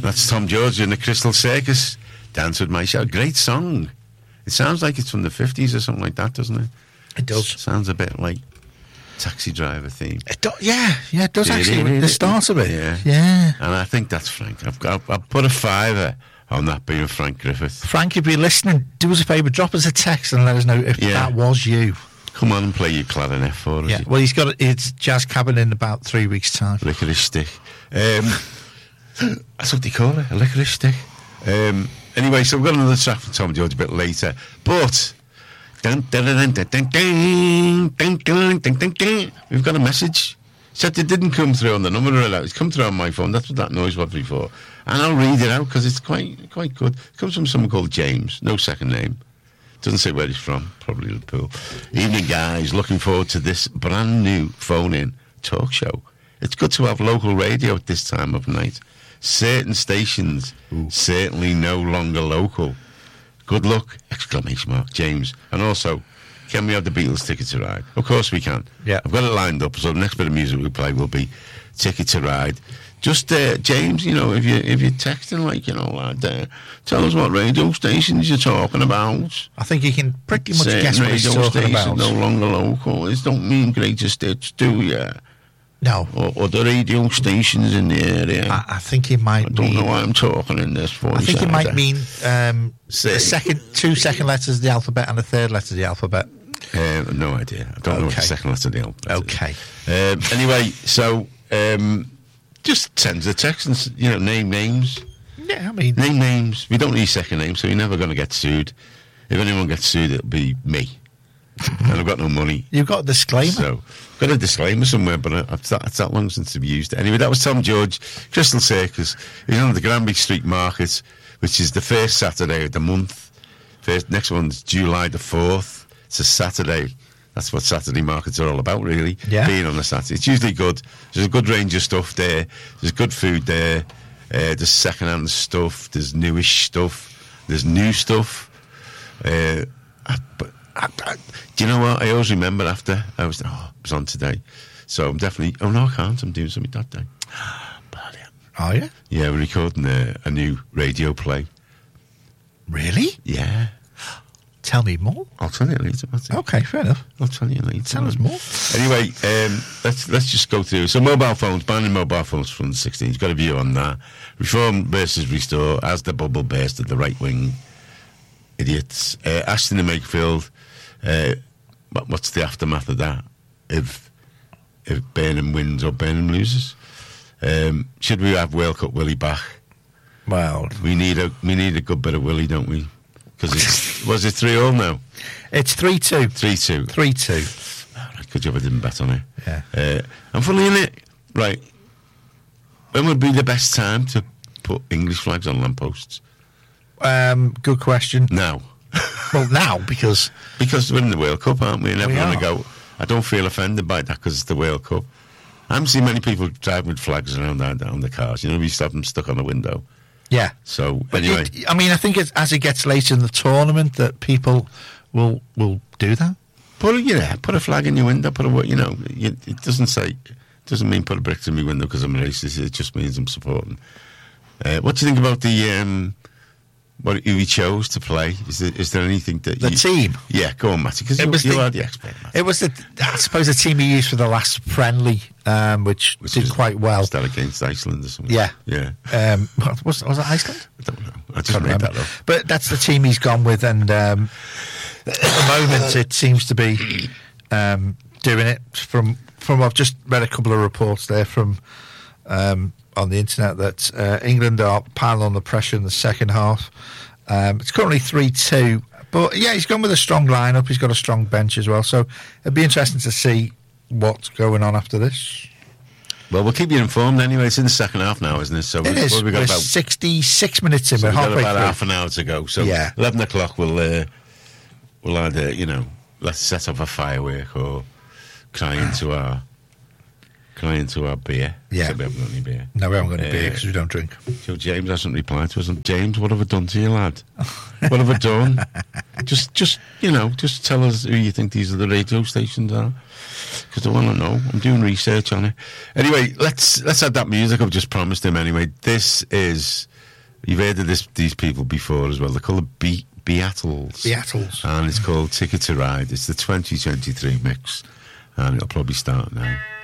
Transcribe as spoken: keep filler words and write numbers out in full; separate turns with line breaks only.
That's Tom George in the Crystal Circus. Dance with My Shadow. Great song. It sounds like it's from the fifties or something like that, doesn't it?
It does.
It sounds a bit like Taxi Driver theme.
It do, yeah, yeah, it does actually. The start of it.
Yeah.
Yeah.
And I think that's Frank. I've got, I've put a fiver on that being Frank Griffith.
Frank, if you're listening, do us a favour, drop us a text and let us know if
Yeah.
that was you.
Come on and play your clarinet for us.
Yeah, well, he's got it's jazz cabin in about three weeks' time.
Licorice stick. Um, that's what they call it, a licorice stick. Um, anyway, so we've got another track from Tom George a bit later. But dun, dun, dun, dun, dun, dun, dun, dun, dun, dun, dun. We've got a message. Except it didn't come through on the number. It's come through on my phone. That's what that noise was before. And I'll read it out because it's quite quite good. It comes from someone called James. No second name. Doesn't say where he's from. Probably Liverpool. Evening, guys. Looking forward to this brand new phone-in talk show. It's good to have local radio at this time of night. Certain stations Ooh. certainly no longer local. Good luck! Exclamation mark. James. And also, can we have the Beatles Ticket to Ride? Of course we can.
Yeah.
I've got it lined up, so the next bit of music we play will be Ticket to Ride. Just, uh, James, you know, if, you, if you're texting, like, you know, lad, uh, tell us what radio stations you're talking about.
I think you can pretty much
Certain
guess what he's talking about.
no longer local. It don't mean greatest hits, do you?
No.
Or other radio stations in the area.
I, I think it might
I don't
mean...
know why I'm talking in this voice.
I think it
either.
might mean um,
Say.
the second, two second letters of the alphabet and a third letter of the alphabet.
Uh, no idea. I don't
okay.
know what the second letter of the alphabet
Okay.
is. Um, anyway, so... Um, just send the text and, you know, name names.
Yeah, I mean...
Name names. We don't need second names, so you're never going to get sued. If anyone gets sued, it'll be me. And I've got no money.
You've got a disclaimer.
So, I've got a disclaimer somewhere, but I, it's, that, it's that long since I've used it. Anyway, that was Tom George, Crystal Circus. He's on the Granby Street Market, which is the first Saturday of the month. First, next one's July the fourth. It's a Saturday. That's what Saturday markets are all about, really.
Yeah.
Being on a Saturday. It's usually good. There's a good range of stuff there. There's good food there. Uh, there's second-hand stuff. There's newish stuff. There's new stuff. Uh, I, but I, I, do you know what? I always remember after I was, oh, it was on today. So I'm definitely, oh no, I can't. I'm doing something that day. Brilliant.
Are you?
Yeah, we're recording a, a new radio play.
Really?
Yeah.
Tell me more.
I'll tell you later.
Okay, fair enough.
I'll tell you later.
Tell us more.
Anyway, um, let's let's just go through. So mobile phones, banning mobile phones from the sixteens. Got a view on that. Reform versus restore as the bubble burst at the right wing. Idiots. Uh, Ashton and Makefield. Uh, what, what's the aftermath of that? If if Burnham wins or Burnham loses, um, should we have World Cup Willie back?
Well,
we need a we need a good bit of Willie, don't we? Because it's was it three all now?
It's three two.
Three two.
Three two.
Good job I didn't bet on it.
Yeah.
Uh, and funny in it, right? When would be the best time to put English flags on lampposts?
Um, good question.
Now.
Well, now because
because we're in the World Cup, aren't we? And everyone
we
go. I don't feel offended by that because it's the World Cup. I haven't seen many people driving with flags around on the cars. You know, we used to have them stuck on the window.
Yeah.
So
but
anyway,
it, I mean, I think it's, as it gets later in the tournament, that people will will do that.
Put a, yeah, put a flag in your window. Put a, you know, it doesn't say, it doesn't mean put a brick in my window because I'm a racist. It just means I'm supporting. Uh, what do you think about the um, what who he chose to play? Is there, is there anything that
the
you,
team?
Yeah, go on, Matty, because you, you
the,
are the expert. Matty.
It was the, I suppose, the team he used for the last friendly, um, which, which did quite well.
Was that against Iceland or something?
Yeah,
yeah.
Um, was was it Iceland?
I don't know. I just made that up.
But that's the team he's gone with, and um, at the moment it seems to be um, doing it. From from I've just read a couple of reports there from um, on the internet that uh, England are piling on the pressure in the second half. Um, it's currently three two, but yeah, he's gone with a strong lineup. He's got a strong bench as well, so it'd be interesting to see what's going on after this.
Well, we'll keep you informed anyway. It's in the second half now, isn't it? So
it
we,
is.
What we got
We're
about
sixty-six minutes in.
So
we're
we've got
halfway
about
through.
half an hour to go. So
yeah.
eleven o'clock we'll uh, we'll either, you know, let's set off a firework or cry into our cry into our beer.
Yeah.
So we haven't got any beer.
No, we haven't got any
uh,
beer because we don't drink.
So James hasn't replied to us. And James, what have I done to you, lad? What have I done? just, just you know, just tell us who you think these are the radio stations are. Because I want to know. I'm doing research on it. Anyway, let's let's add that music. I've just promised him. Anyway, this is You've heard of this, these people before as well. They're called Be- Beatles.
Beatles.
And it's called Ticket to Ride. It's the twenty twenty-three mix. And it'll probably start now.